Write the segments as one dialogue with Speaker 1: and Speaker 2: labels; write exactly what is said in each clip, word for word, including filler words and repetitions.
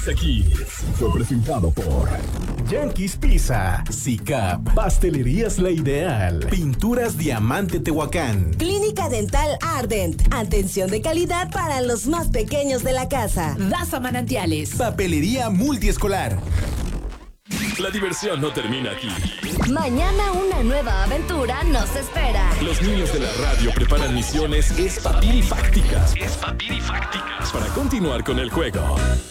Speaker 1: Exa Kids fue presentado por
Speaker 2: Yankees Pizza, C I C A P, Pastelerías La Ideal, Pinturas Diamante Tehuacán,
Speaker 3: Clínica Dental Ardent, atención de calidad para los más pequeños de la casa.
Speaker 4: Daza Manantiales,
Speaker 2: Papelería Multiescolar.
Speaker 1: La diversión no termina aquí.
Speaker 5: Mañana una nueva aventura nos espera.
Speaker 1: Los niños de la radio preparan misiones espapirifácticas. Espapirifácticas. Para continuar con el juego.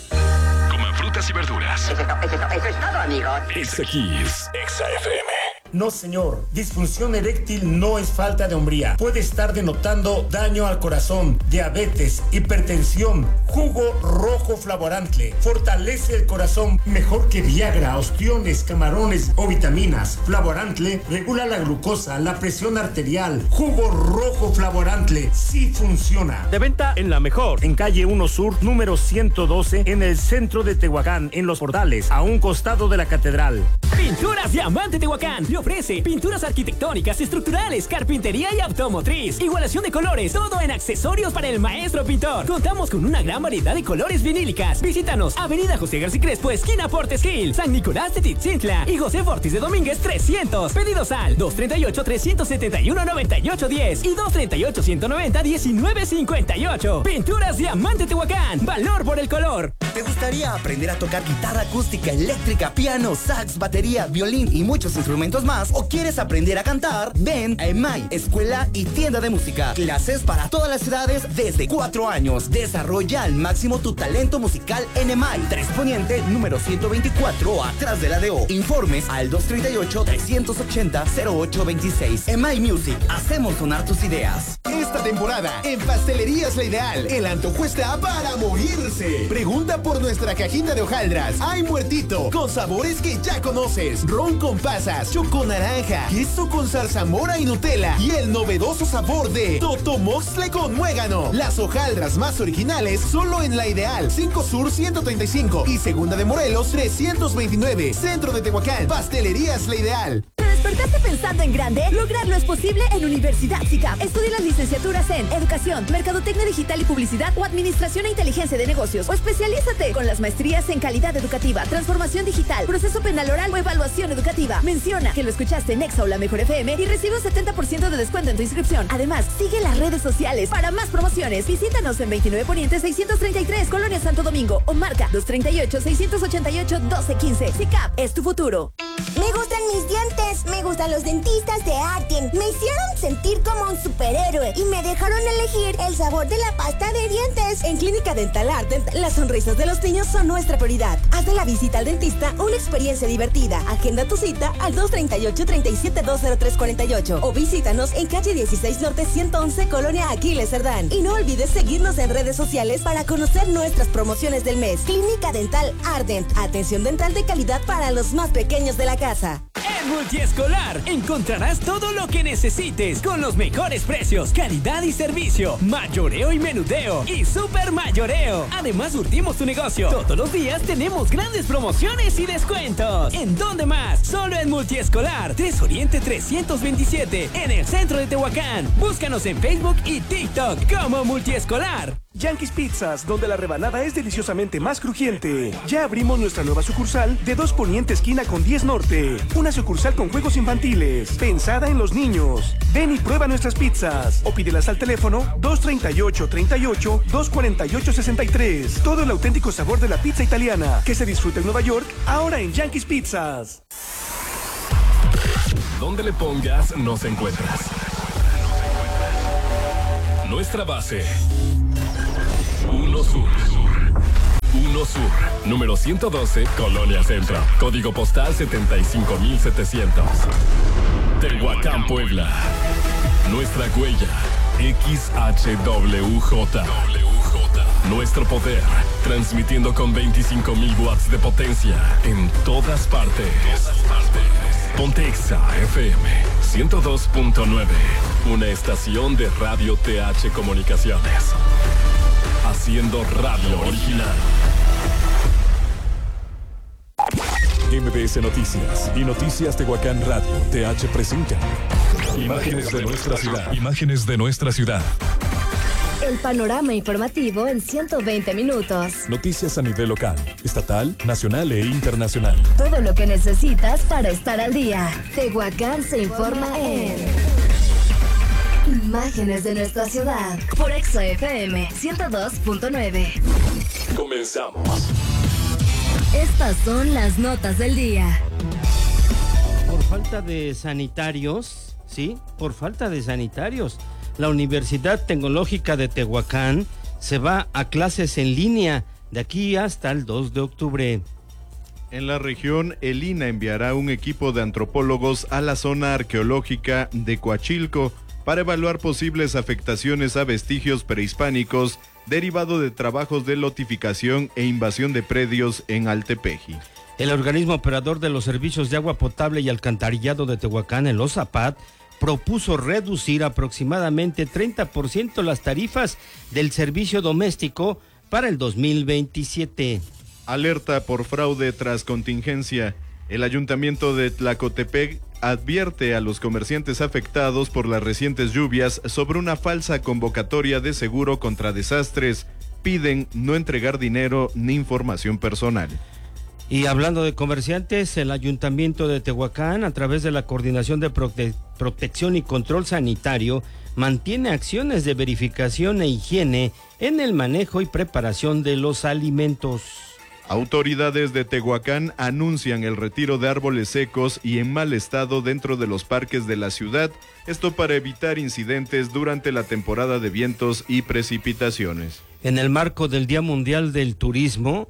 Speaker 1: Coman frutas y verduras.
Speaker 6: Eso es, todo, eso, es todo, eso es todo, amigos.
Speaker 1: Exa Kids. Exa F M.
Speaker 7: No, señor. Disfunción eréctil no es falta de hombría. Puede estar denotando daño al corazón, diabetes, hipertensión. Jugo rojo Flavorantle fortalece el corazón mejor que Viagra, ostiones, camarones o vitaminas. Flavorantle regula la glucosa, la presión arterial. Jugo rojo Flavorantle sí funciona.
Speaker 8: De venta en La Mejor, en calle uno Sur, número ciento doce, en el centro de Tehuacán, en Los Portales, a un costado de la catedral.
Speaker 9: Pinturas Diamante Tehuacán le ofrece pinturas arquitectónicas, estructurales, carpintería y automotriz, igualación de colores, todo en accesorios para el maestro pintor. Contamos con una gran variedad de colores vinílicas. Visítanos, Avenida José García Crespo, esquina Portes Gil, San Nicolás de Titzintla y José Fortis de Domínguez trescientos. Pedidos al dos treinta y ocho, trescientos setenta y uno, noventa y ocho diez y dos treinta y ocho, ciento noventa, diecinueve cincuenta y ocho. Pinturas Diamante Tehuacán, valor por el color.
Speaker 10: ¿Te gustaría aprender a tocar guitarra acústica, eléctrica, piano, sax, batería, violín y muchos instrumentos más? ¿O quieres aprender a cantar? Ven a EMAI, Escuela y Tienda de Música. Clases para todas las edades desde cuatro años. Desarrolla al máximo tu talento musical en EMAI. Tres Poniente, número ciento veinticuatro, atrás de la D O. Informes al dos treinta y ocho, trescientos ochenta, cero ocho veintiséis. EMAI Music, hacemos sonar tus ideas.
Speaker 2: Esta temporada, en Pastelerías La Ideal, el antojo está para morirse. Pregunta por nuestra cajita de hojaldras. Hay muertito, con sabores que ya conoces. Ron con pasas, choco naranja, queso con zarzamora y Nutella. Y el novedoso sabor de Totomoxle con muégano. Las hojaldras más originales solo en La Ideal. cinco Sur ciento treinta y cinco y Segunda de Morelos trescientos veintinueve. Centro de Tehuacán. Pastelerías La Ideal.
Speaker 5: ¿Te despertaste pensando en grande? Lograrlo es posible en Universidad C I C A P. Estudia las licenciaturas en Educación, Mercadotecnia Digital y Publicidad o Administración e Inteligencia de Negocios. O especialízate con las maestrías en Calidad Educativa, Transformación Digital, Proceso Penal Oral o Evaluación Educativa. Menciona que lo escuchaste en Exa o La Mejor F M y recibe un setenta por ciento de descuento en tu inscripción. Además, sigue las redes sociales para más promociones. Visítanos en veintinueve Poniente seiscientos treinta y tres, Colonia Santo Domingo o marca dos treinta y ocho, seiscientos ochenta y ocho, doce quince. C I C A P es tu futuro.
Speaker 11: Me gustan mis dientes, me gustan los dentistas de Arden. Me hicieron sentir como un superhéroe y me dejaron elegir el sabor de la pasta de dientes.
Speaker 3: En Clínica Dental Ardent, las sonrisas de los niños son nuestra prioridad. Haz de la visita al dentista una experiencia divertida. Agenda tu cita al dos treinta y ocho, treinta y siete, dos cero tres cuarenta y ocho o visítanos en calle dieciséis Norte ciento once, Colonia Aquiles Cerdán. Y no olvides seguirnos en redes sociales para conocer nuestras promociones del mes. Clínica Dental Ardent, atención dental de calidad para los más pequeños de la casa.
Speaker 9: En Multiescolar encontrarás todo lo que necesites con los mejores precios, calidad y servicio, mayoreo y menudeo y super mayoreo. Además, surtimos tu negocio. Todos los días tenemos grandes promociones y descuentos. ¿En dónde más? Solo en Multiescolar, tres Oriente trescientos veintisiete, en el centro de Tehuacán. Búscanos en Facebook y TikTok como Multiescolar.
Speaker 8: Yankees Pizzas, donde la rebanada es deliciosamente más crujiente. Ya abrimos nuestra nueva sucursal de dos Poniente esquina con diez Norte. Una sucursal con juegos infantiles, pensada en los niños. Ven y prueba nuestras pizzas o pídelas al teléfono dos treinta y ocho, treinta y ocho, dos cuarenta y ocho, sesenta y tres. Todo el auténtico sabor de la pizza italiana que se disfruta en Nueva York, ahora en Yankees Pizzas.
Speaker 1: Donde le pongas, nos encuentras. Nuestra base. Uno Sur. Uno Sur, número ciento doce, Colonia Centro. Código postal setenta y cinco mil setecientos. Tehuacán, Puebla. Nuestra huella, X H W J. Nuestro poder, transmitiendo con veinticinco mil watts de potencia en todas partes. Ponte Exa F M ciento dos punto nueve, una estación de Radio T H Comunicaciones. Haciendo radio original. M B S Noticias y Noticias Tehuacán Radio T H presentan imágenes de nuestra ciudad. Imágenes de nuestra ciudad.
Speaker 5: El panorama informativo en ciento veinte minutos.
Speaker 1: Noticias a nivel local, estatal, nacional e internacional.
Speaker 5: Todo lo que necesitas para estar al día. Tehuacán se informa en Imágenes de nuestra ciudad. Por Exa F M ciento dos punto nueve.
Speaker 1: Comenzamos.
Speaker 5: Estas son las notas del día.
Speaker 4: Por falta de sanitarios, sí, por falta de sanitarios, la Universidad Tecnológica de Tehuacán se va a clases en línea de aquí hasta el dos de octubre.
Speaker 12: En la región, el I N A enviará un equipo de antropólogos a la zona arqueológica de Coachilco para evaluar posibles afectaciones a vestigios prehispánicos derivado de trabajos de lotificación e invasión de predios en Altepeji.
Speaker 4: El organismo operador de los servicios de agua potable y alcantarillado de Tehuacán, el OSAPAT, propuso reducir aproximadamente treinta por ciento las tarifas del servicio doméstico para el dos mil veintisiete.
Speaker 12: Alerta por fraude tras contingencia. El ayuntamiento de Tlacotepec advierte a los comerciantes afectados por las recientes lluvias sobre una falsa convocatoria de seguro contra desastres. Piden no entregar dinero ni información personal.
Speaker 4: Y hablando de comerciantes, el Ayuntamiento de Tehuacán, a través de la Coordinación de Prote- Protección y Control Sanitario, mantiene acciones de verificación e higiene en el manejo y preparación de los alimentos.
Speaker 12: Autoridades de Tehuacán anuncian el retiro de árboles secos y en mal estado dentro de los parques de la ciudad, esto para evitar incidentes durante la temporada de vientos y precipitaciones.
Speaker 4: En el marco del Día Mundial del Turismo,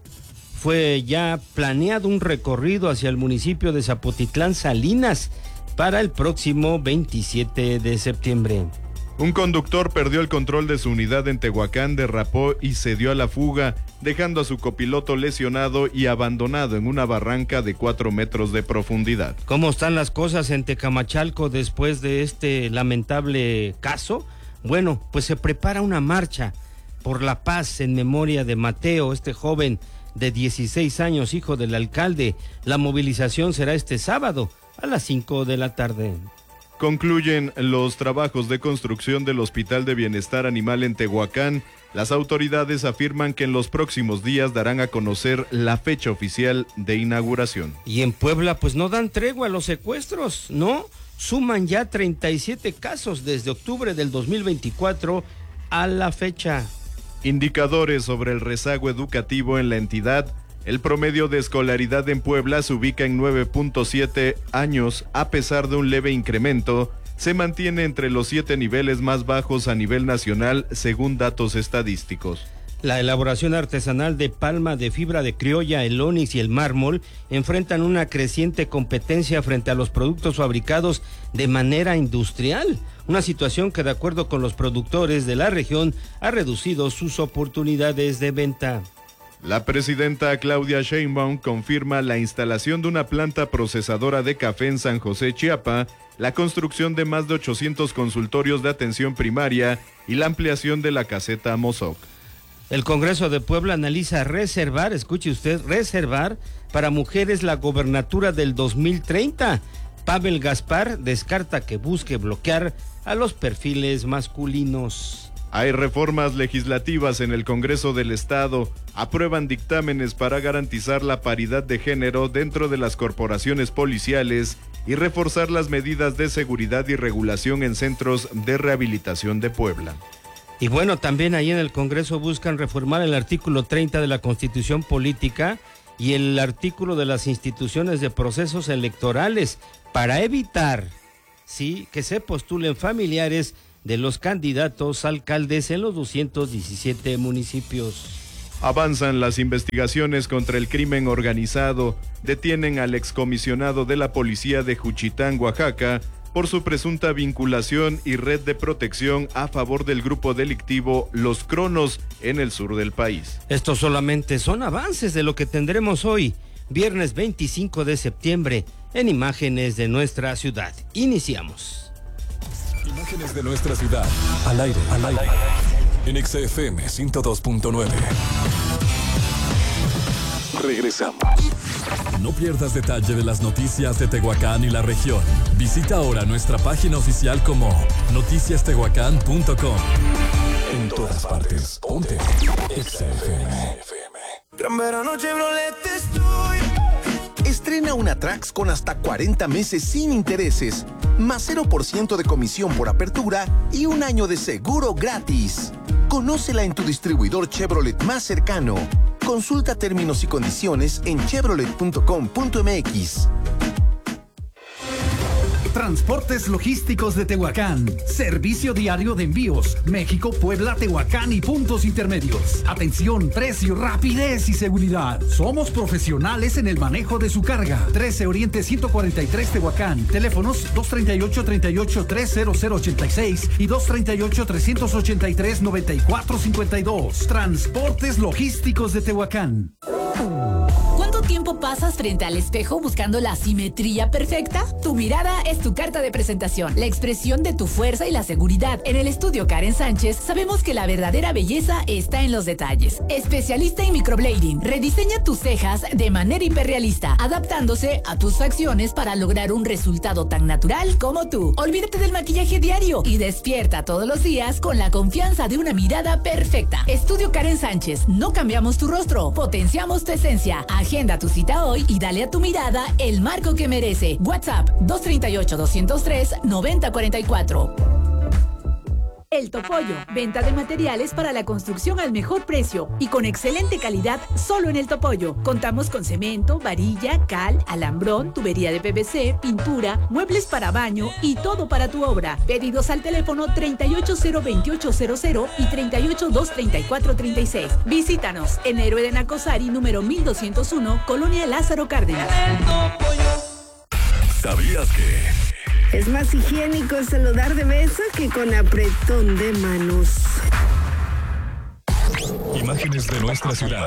Speaker 4: fue ya planeado un recorrido hacia el municipio de Zapotitlán Salinas para el próximo veintisiete de septiembre.
Speaker 12: Un conductor perdió el control de su unidad en Tehuacán, derrapó y se dio a la fuga, dejando a su copiloto lesionado y abandonado en una barranca de cuatro metros de profundidad.
Speaker 4: ¿Cómo están las cosas en Tecamachalco después de este lamentable caso? Bueno, pues se prepara una marcha por la paz en memoria de Mateo, este joven de dieciséis años, hijo del alcalde. La movilización será este sábado a las cinco de la tarde.
Speaker 12: Concluyen los trabajos de construcción del Hospital de Bienestar Animal en Tehuacán. Las autoridades afirman que en los próximos días darán a conocer la fecha oficial de inauguración.
Speaker 4: Y en Puebla pues no dan tregua a los secuestros, ¿no? Suman ya treinta y siete casos desde octubre del dos mil veinticuatro a la fecha.
Speaker 12: Indicadores sobre el rezago educativo en la entidad. El promedio de escolaridad en Puebla se ubica en nueve punto siete años, a pesar de un leve incremento. Se mantiene entre los siete niveles más bajos a nivel nacional, según datos estadísticos.
Speaker 4: La elaboración artesanal de palma de fibra de criolla, el ónix y el mármol enfrentan una creciente competencia frente a los productos fabricados de manera industrial, una situación que, de acuerdo con los productores de la región, ha reducido sus oportunidades de venta.
Speaker 12: La presidenta Claudia Sheinbaum confirma la instalación de una planta procesadora de café en San José, Chiapa, la construcción de más de ochocientos consultorios de atención primaria y la ampliación de la caseta Mozoc.
Speaker 4: El Congreso de Puebla analiza reservar, escuche usted, reservar para mujeres la gobernatura del dos mil treinta. Pavel Gaspar descarta que busque bloquear a los perfiles masculinos.
Speaker 12: Hay reformas legislativas en el Congreso del Estado. Aprueban dictámenes para garantizar la paridad de género dentro de las corporaciones policiales y reforzar las medidas de seguridad y regulación en centros de rehabilitación de Puebla.
Speaker 4: Y bueno, también ahí en el Congreso buscan reformar el artículo treinta de la Constitución Política y el artículo de las instituciones de procesos electorales para evitar, sí, que se postulen familiares de los candidatos alcaldes en los doscientos diecisiete municipios.
Speaker 12: Avanzan las investigaciones contra el crimen organizado. Detienen al excomisionado de la policía de Juchitán, Oaxaca, por su presunta vinculación y red de protección a favor del grupo delictivo Los Cronos en el sur del país.
Speaker 4: Estos solamente son avances de lo que tendremos hoy, viernes veinticinco de septiembre, en Imágenes de nuestra ciudad. Iniciamos.
Speaker 1: Imágenes de nuestra ciudad, al aire, al aire, en Exa F M ciento dos punto nueve. Regresamos. No pierdas detalle de las noticias de Tehuacán y la región. Visita ahora nuestra página oficial como noticias tehuacán punto com. En todas partes. Ponte Exa F M.
Speaker 13: Gran verano Chevrolet estoy. Estrena una Trax con hasta cuarenta meses sin intereses, más cero por ciento de comisión por apertura y un año de seguro gratis. Conócela en tu distribuidor Chevrolet más cercano. Consulta términos y condiciones en chevrolet punto com punto m x.
Speaker 14: Transportes Logísticos de Tehuacán. Servicio diario de envíos. México, Puebla, Tehuacán y puntos intermedios. Atención, precio, rapidez y seguridad. Somos profesionales en el manejo de su carga. trece Oriente ciento cuarenta y tres Tehuacán. Teléfonos dos treinta y ocho, treinta y ocho, tres cero cero ochenta y seis y dos treinta y ocho, trescientos ochenta y tres, noventa y cuatro cincuenta y dos. Transportes Logísticos de Tehuacán.
Speaker 15: ¿Cuánto tiempo pasas frente al espejo buscando la simetría perfecta? Tu mirada es tu carta de presentación, la expresión de tu fuerza y la seguridad. En el estudio Karen Sánchez sabemos que la verdadera belleza está en los detalles. Especialista en microblading, rediseña tus cejas de manera hiperrealista, adaptándose a tus facciones para lograr un resultado tan natural como tú. Olvídate del maquillaje diario y despierta todos los días con la confianza de una mirada perfecta. Estudio Karen Sánchez, no cambiamos tu rostro, potenciamos tu esencia. Agenda tu cita hoy y dale a tu mirada el marco que merece. WhatsApp dos treinta y ocho, doscientos tres, noventa cuarenta y cuatro.
Speaker 16: El Topollo, venta de materiales para la construcción al mejor precio y con excelente calidad solo en El Topollo. Contamos con cemento, varilla, cal, alambrón, tubería de P V C, pintura, muebles para baño y todo para tu obra. Pedidos al teléfono treinta y ocho cero veintiocho cero cero y treinta y ocho dos treinta y cuatro treinta y seis. Visítanos en Héroe de Nacosari, número mil doscientos uno, Colonia Lázaro Cárdenas.
Speaker 1: ¿Sabías que?
Speaker 17: Es más higiénico saludar de beso que con apretón de manos.
Speaker 1: Imágenes de nuestra ciudad.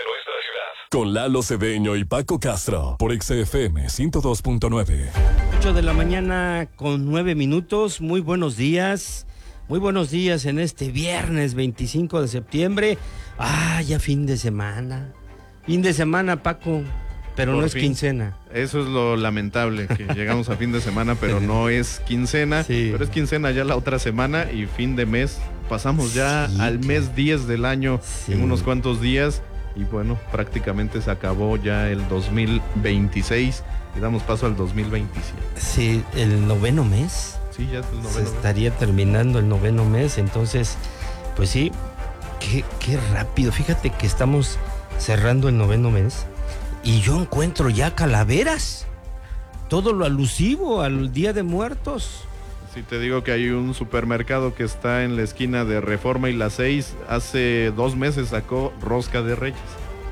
Speaker 1: Con Lalo Cedeño y Paco Castro por Exa F M ciento dos punto nueve.
Speaker 4: ocho de la mañana con nueve minutos. Muy buenos días. Muy buenos días en este viernes veinticinco de septiembre. Ah, ya fin de semana. Fin de semana, Paco. Pero
Speaker 12: Por
Speaker 4: no es
Speaker 12: fin.
Speaker 4: quincena.
Speaker 12: Eso es lo lamentable, que llegamos a fin de semana, pero no es quincena.
Speaker 4: Sí.
Speaker 12: Pero es quincena ya la otra semana y fin de mes. Pasamos ya
Speaker 4: Sí.
Speaker 12: al mes diez del año
Speaker 4: Sí.
Speaker 12: en unos cuantos días. Y bueno, prácticamente se acabó ya el dos mil veintiséis y damos paso al dos mil veintisiete.
Speaker 4: Sí, el noveno mes.
Speaker 12: Sí, ya es el noveno
Speaker 4: Se
Speaker 12: mes.
Speaker 4: estaría terminando el noveno mes, entonces, pues sí, qué, qué rápido. Fíjate que estamos cerrando el noveno mes y yo encuentro ya calaveras. Todo lo alusivo al Día de Muertos.
Speaker 12: Sí, te digo que hay un supermercado que está en la esquina de Reforma y las seis. Hace dos meses sacó rosca de Reyes.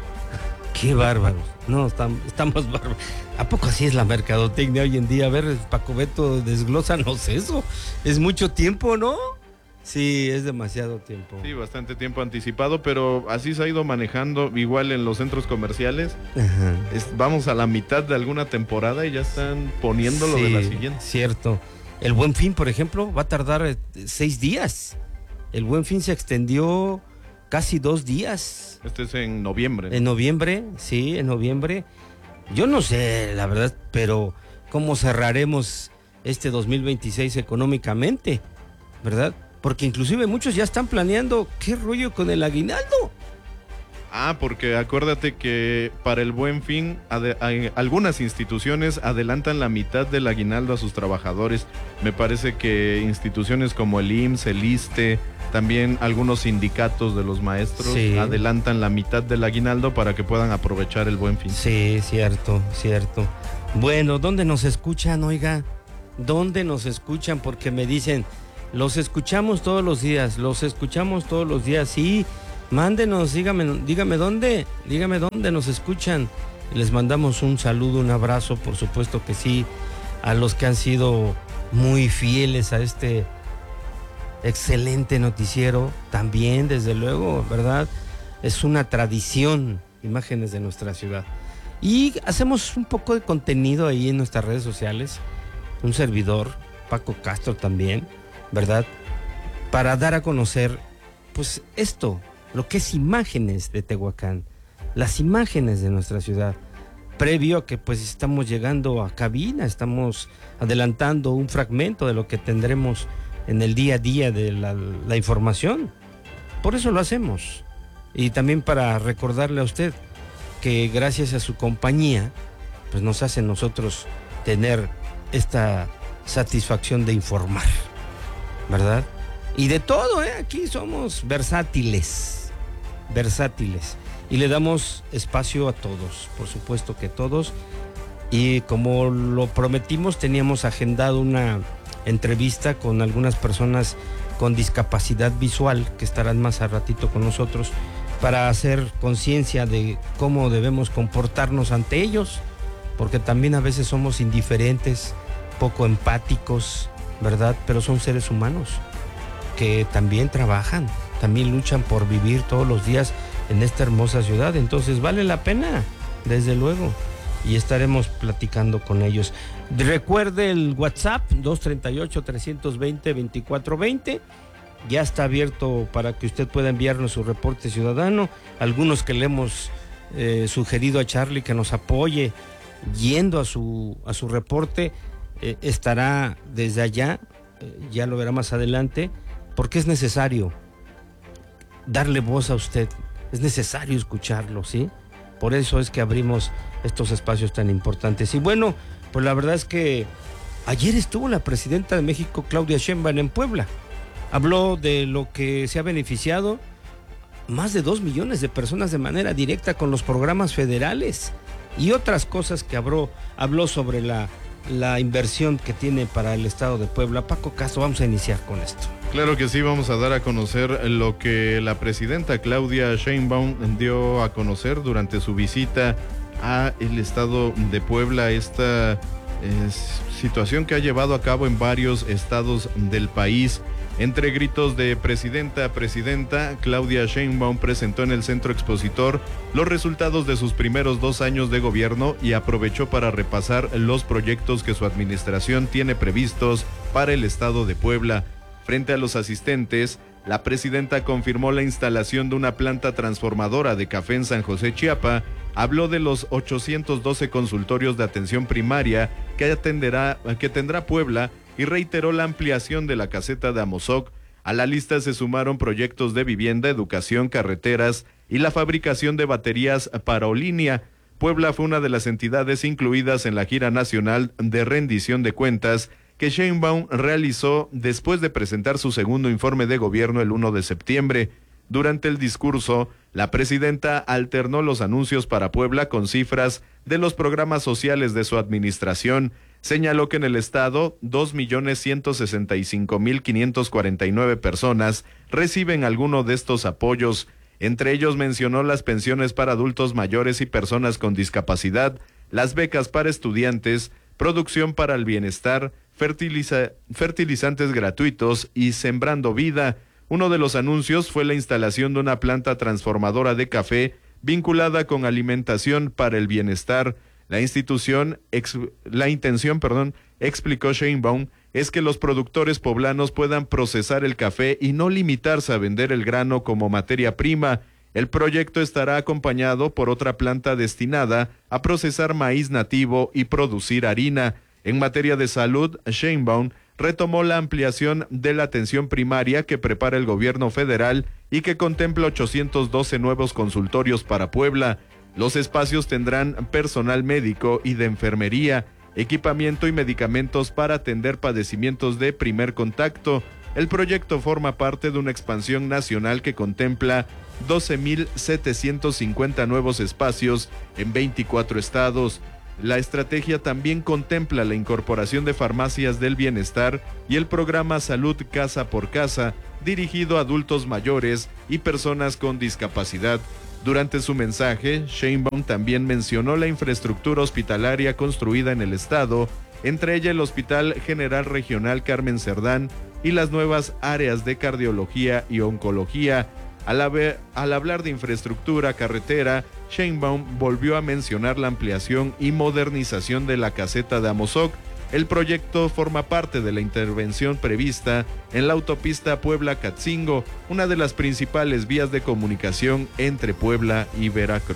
Speaker 4: Qué bárbaros. No, estamos, estamos bárbaros. ¿A poco así es la mercadotecnia hoy en día? A ver, Paco Beto, desglósanos eso. Es mucho tiempo, ¿no? Sí, es demasiado tiempo.
Speaker 12: Sí, bastante tiempo anticipado, pero así se ha ido manejando igual en los centros comerciales.
Speaker 4: Ajá.
Speaker 12: Es- vamos a la mitad de alguna temporada y ya están poniendo lo de la
Speaker 4: Sí,
Speaker 12: siguiente.
Speaker 4: cierto. El Buen Fin, por ejemplo, va a tardar eh, seis días. El Buen Fin se extendió casi dos días.
Speaker 12: Este es en noviembre, ¿no?
Speaker 4: En noviembre, sí, en noviembre. Yo no sé, la verdad, pero ¿cómo cerraremos este dos mil veintiséis económicamente? ¿Verdad? Porque inclusive muchos ya están planeando qué rollo con el aguinaldo.
Speaker 12: Ah, porque acuérdate que para el Buen Fin ade- hay- algunas instituciones adelantan la mitad del aguinaldo a sus trabajadores. Me parece que instituciones como el I M S S, el ISSSTE, también algunos sindicatos de los maestros
Speaker 4: Sí.
Speaker 12: adelantan la mitad del aguinaldo para que puedan aprovechar el Buen Fin.
Speaker 4: Sí, cierto, cierto. Bueno, ¿dónde nos escuchan, oiga? ¿Dónde nos escuchan? Porque me dicen, los escuchamos todos los días, los escuchamos todos los días. Sí, mándenos, dígame, dígame dónde, dígame dónde nos escuchan. Les mandamos un saludo, un abrazo, por supuesto que sí, a los que han sido muy fieles a este excelente noticiero. También, desde luego, ¿verdad? Es una tradición, imágenes de nuestra ciudad. Y hacemos un poco de contenido ahí en nuestras redes sociales. Un servidor, Paco Castro también, ¿verdad? Para dar a conocer, pues esto, lo que es imágenes de Tehuacán, las imágenes de nuestra ciudad. Previo a que pues estamos llegando a cabina, estamos adelantando un fragmento de lo que tendremos en el día a día de la, la información, Por eso lo hacemos. Y también para recordarle a usted que gracias a su compañía, pues nos hace nosotros tener esta satisfacción de informar, ¿verdad? Y de todo, ¿eh? Aquí somos versátiles, versátiles. Y le damos espacio a todos, por supuesto que todos. Y como lo prometimos, teníamos agendado una entrevista con algunas personas con discapacidad visual que estarán más a ratito con nosotros para hacer conciencia de cómo debemos comportarnos ante ellos, porque también a veces somos indiferentes, poco empáticos, ¿verdad? Pero son seres humanos que también trabajan, también luchan por vivir todos los días en esta hermosa ciudad, entonces vale la pena, desde luego, y estaremos platicando con ellos. Recuerde el WhatsApp dos tres ocho, tres dos cero, dos cuatro dos cero, ya está abierto para que usted pueda enviarnos su reporte ciudadano, algunos que le hemos eh, sugerido a Charlie que nos apoye yendo a su, a su reporte, eh, estará desde allá, eh, ya lo verá más adelante, porque es necesario darle voz a usted, es necesario escucharlo, ¿sí? Por eso es que abrimos estos espacios tan importantes. Y bueno, pues la verdad es que ayer estuvo la presidenta de México, Claudia Sheinbaum, en Puebla. Habló de lo que se ha beneficiado más de dos millones de personas de manera directa con los programas federales y otras cosas que habló, habló sobre la, la inversión que tiene para el estado de Puebla. Paco Castro, vamos a iniciar con esto.
Speaker 12: Claro que sí, vamos a dar a conocer lo que la presidenta Claudia Sheinbaum dio a conocer durante su visita a el estado de Puebla, esta eh, situación que ha llevado a cabo en varios estados del país. Entre gritos de presidenta, presidenta, Claudia Sheinbaum presentó en el centro expositor los resultados de sus primeros dos años de gobierno y aprovechó para repasar los proyectos que su administración tiene previstos para el estado de Puebla. Frente a los asistentes, la presidenta confirmó la instalación de una planta transformadora de café en San José, Chiapa, habló de los ochocientos doce consultorios de atención primaria que atenderá, que tendrá Puebla, y reiteró la ampliación de la caseta de Amozoc. A la lista se sumaron proyectos de vivienda, educación, carreteras y la fabricación de baterías para Olinia. Puebla fue una de las entidades incluidas en la gira nacional de rendición de cuentas que Sheinbaum realizó después de presentar su segundo informe de gobierno el primero de septiembre. Durante el discurso, la presidenta alternó los anuncios para Puebla con cifras de los programas sociales de su administración. Señaló que en el estado dos millones ciento sesenta y cinco mil quinientas cuarenta y nueve personas reciben alguno de estos apoyos. Entre ellos mencionó las pensiones para adultos mayores y personas con discapacidad, las becas para estudiantes, producción para el bienestar, fertiliza- fertilizantes gratuitos y Sembrando Vida. Uno de los anuncios fue la instalación de una planta transformadora de café vinculada con alimentación para el bienestar. La institución, ex, la intención, perdón, explicó Sheinbaum, es que los productores poblanos puedan procesar el café y no limitarse a vender el grano como materia prima. El proyecto estará acompañado por otra planta destinada a procesar maíz nativo y producir harina. En materia de salud, Sheinbaum retomó la ampliación de la atención primaria que prepara el gobierno federal y que contempla ochocientos doce nuevos consultorios para Puebla. Los espacios tendrán personal médico y de enfermería, equipamiento y medicamentos para atender padecimientos de primer contacto. El proyecto forma parte de una expansión nacional que contempla doce mil setecientos cincuenta nuevos espacios en veinticuatro estados. La estrategia también contempla la incorporación de farmacias del bienestar y el programa Salud Casa por Casa, dirigido a adultos mayores y personas con discapacidad. Durante su mensaje, Sheinbaum también mencionó la infraestructura hospitalaria construida en el estado, entre ella el Hospital General Regional Carmen Cerdán y las nuevas áreas de cardiología y oncología. Al, haber, al hablar de infraestructura carretera, Sheinbaum volvió a mencionar la ampliación y modernización de la caseta de Amozoc. El proyecto forma parte de la intervención prevista en la autopista Puebla-Catzingo, una de las principales vías de comunicación entre Puebla y Veracruz.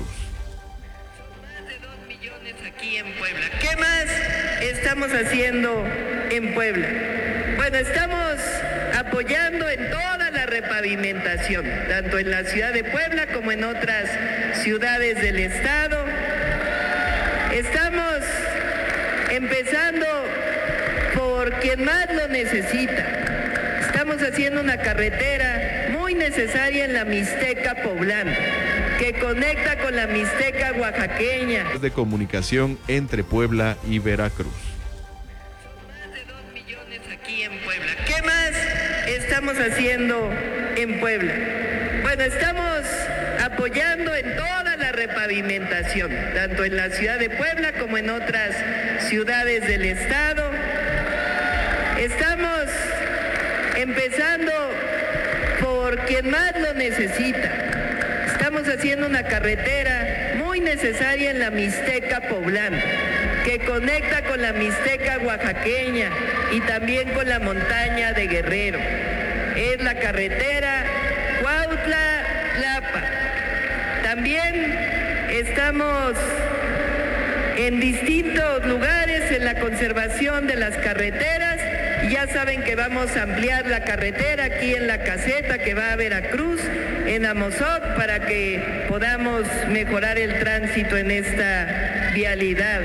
Speaker 18: Más de dos millones aquí en Puebla. ¿Qué más estamos haciendo en Puebla? Bueno, estamos apoyando en todas las repavimentación, tanto en la ciudad de Puebla como en otras ciudades del estado. Estamos empezando por quien más lo necesita. Estamos haciendo una carretera muy necesaria en la Mixteca poblana, que conecta con la Mixteca oaxaqueña.
Speaker 12: De comunicación entre Puebla y Veracruz.
Speaker 18: Más de dos millones aquí en Puebla. ¿Qué más estamos haciendo en Puebla? Bueno, estamos apoyando en toda la repavimentación, tanto en la ciudad de Puebla como en otras ciudades del estado. Estamos empezando por quien más lo necesita. Estamos haciendo una carretera muy necesaria en la Mixteca poblana, que conecta con la Mixteca oaxaqueña y también con la montaña de Guerrero. Es la carretera Cuautla-Tlapa. También estamos en distintos lugares en la conservación de las carreteras. Y ya saben que vamos a ampliar la carretera aquí en la caseta que va a Veracruz, en Amozoc, para que podamos mejorar el tránsito en esta vialidad.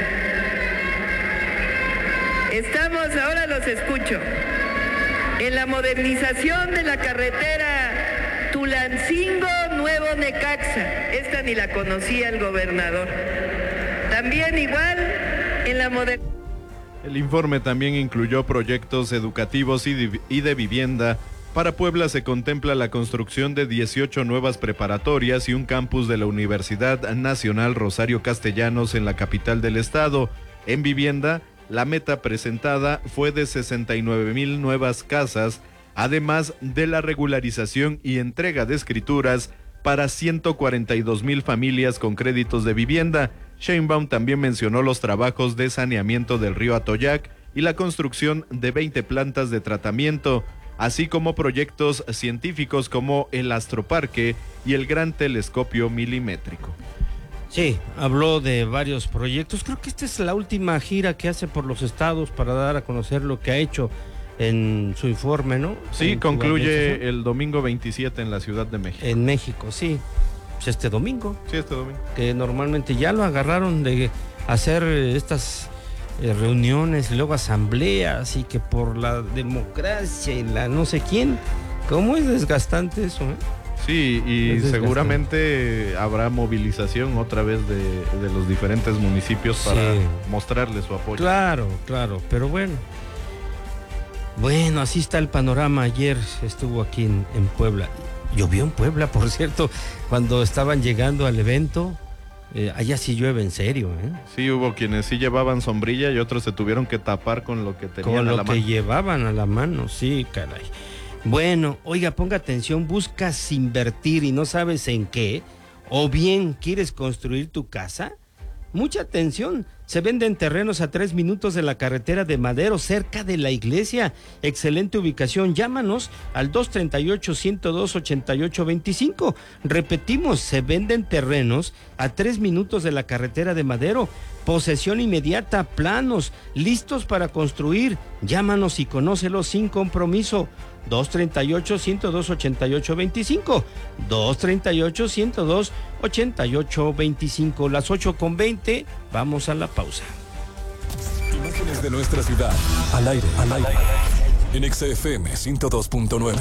Speaker 18: Estamos, ahora los escucho, en la modernización de la carretera Tulancingo-Nuevo Necaxa. Esta ni la conocía el gobernador. También igual en la modernización.
Speaker 12: El informe también incluyó proyectos educativos y de, y de vivienda. Para Puebla se contempla la construcción de dieciocho nuevas preparatorias y un campus de la Universidad Nacional Rosario Castellanos en la capital del estado. En vivienda, la meta presentada fue de sesenta y nueve mil nuevas casas, además de la regularización y entrega de escrituras para ciento cuarenta y dos mil familias con créditos de vivienda. Sheinbaum también mencionó los trabajos de saneamiento del río Atoyac y la construcción de veinte plantas de tratamiento, así como proyectos científicos como el Astroparque y el Gran Telescopio Milimétrico.
Speaker 4: Sí, habló de varios proyectos. Creo que esta es la última gira que hace por los estados para dar a conocer lo que ha hecho en su informe, ¿no?
Speaker 12: Sí,
Speaker 4: en
Speaker 12: concluye el domingo veintisiete en la Ciudad de México.
Speaker 4: En México, sí. Pues este domingo.
Speaker 12: Sí, este domingo.
Speaker 4: Que normalmente ya lo agarraron de hacer estas eh, reuniones y luego asambleas y que por la democracia y la no sé quién. ¿Cómo es desgastante eso, eh?
Speaker 12: Sí, y seguramente habrá movilización otra vez de, de los diferentes municipios para sí. mostrarles su apoyo.
Speaker 4: Claro, claro, pero bueno. Bueno, así está el panorama. Ayer estuvo aquí en, en Puebla. Llovió en Puebla, por cierto, cuando estaban llegando al evento. Eh, allá sí llueve en serio, ¿eh?
Speaker 12: Sí, hubo quienes sí llevaban sombrilla y otros se tuvieron que tapar con lo que tenían
Speaker 4: con
Speaker 12: a
Speaker 4: lo
Speaker 12: la
Speaker 4: que
Speaker 12: mano.
Speaker 4: llevaban a la mano, sí, caray. Bueno, oiga, ponga atención, buscas invertir y no sabes en qué, o bien quieres construir tu casa. Mucha atención, se venden terrenos a tres minutos de la carretera de Madero, cerca de la iglesia. Excelente ubicación, llámanos al dos treinta y ocho, ciento dos, ochenta y ocho veinticinco. Repetimos, se venden terrenos a tres minutos de la carretera de Madero. Posesión inmediata, planos, listos para construir. Llámanos y conócelos sin compromiso. dos treinta y ocho, ciento dos, ochenta y ocho veinticinco. dos treinta y ocho, ciento dos, ochenta y ocho veinticinco. Las ocho con veinte, vamos a la pausa.
Speaker 19: Imágenes de nuestra ciudad, al aire, al aire. En X F M ciento dos punto nueve.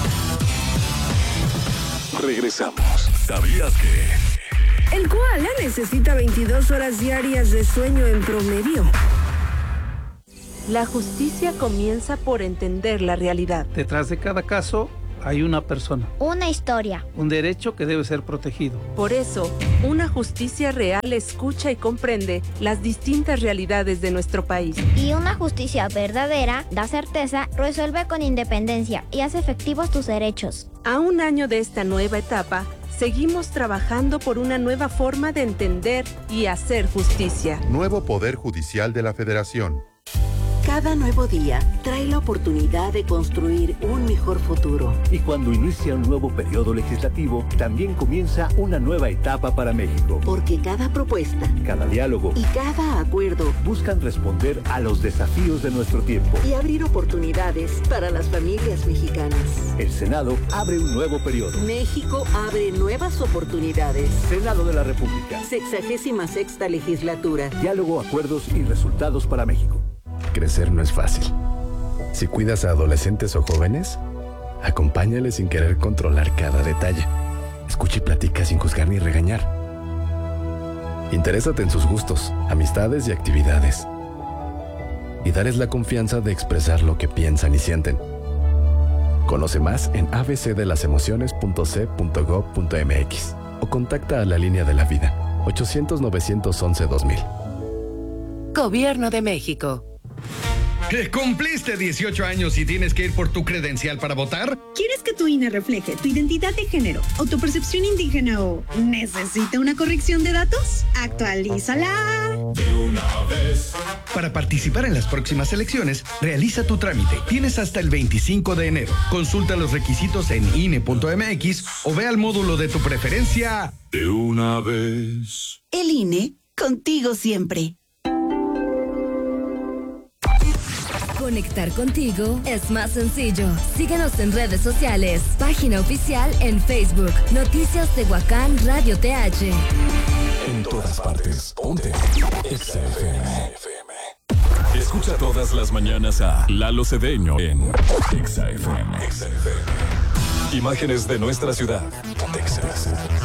Speaker 19: Regresamos.
Speaker 1: ¿Sabías que?
Speaker 17: El koala necesita veintidós horas diarias de sueño en promedio.
Speaker 20: La justicia comienza por entender la realidad.
Speaker 21: Detrás de cada caso hay una persona.
Speaker 11: Una historia.
Speaker 21: Un derecho que debe ser protegido.
Speaker 20: Por eso, una justicia real escucha y comprende las distintas realidades de nuestro país.
Speaker 11: Y una justicia verdadera da certeza, resuelve con independencia y hace efectivos tus derechos.
Speaker 20: A un año de esta nueva etapa, seguimos trabajando por una nueva forma de entender y hacer justicia.
Speaker 22: Nuevo Poder Judicial de la Federación.
Speaker 6: Cada nuevo día trae la oportunidad de construir un mejor futuro.
Speaker 22: Y cuando inicia un nuevo periodo legislativo, también comienza una nueva etapa para México.
Speaker 6: Porque cada propuesta,
Speaker 22: cada diálogo
Speaker 6: y cada acuerdo
Speaker 22: buscan responder a los desafíos de nuestro tiempo
Speaker 6: y abrir oportunidades para las familias mexicanas.
Speaker 22: El Senado abre un nuevo periodo.
Speaker 6: México abre nuevas oportunidades.
Speaker 22: Senado de la República.
Speaker 6: Sexagésima sexta legislatura.
Speaker 22: Diálogo, acuerdos y resultados para México.
Speaker 23: Crecer no es fácil. Si cuidas a adolescentes o jóvenes, acompáñales sin querer controlar cada detalle. Escucha y platica sin juzgar ni regañar. Interésate en sus gustos, amistades y actividades. Y darles la confianza de expresar lo que piensan y sienten. Conoce más en a b c de las emociones punto c punto gob punto m x o contacta a la línea de la vida ochocientos, novecientos once, dos mil.
Speaker 24: Gobierno de México.
Speaker 25: ¿Cumpliste dieciocho años y tienes que ir por tu credencial para votar?
Speaker 26: ¿Quieres que tu I N E refleje tu identidad de género o tu percepción indígena o necesita una corrección de datos? ¡Actualízala!
Speaker 25: De una vez. Para participar en las próximas elecciones, realiza tu trámite. Tienes hasta el veinticinco de enero. Consulta los requisitos en I N E punto m x o ve al módulo de tu preferencia. De una vez.
Speaker 26: El I N E, contigo siempre.
Speaker 27: Conectar contigo es más sencillo. Síguenos en redes sociales. Página oficial en Facebook. Noticias Tehuacán Radio T H.
Speaker 19: En todas partes. Ponte Exa F M. Escucha todas las mañanas a Lalo Cedeño en Exa F M. Imágenes de nuestra ciudad. Texas.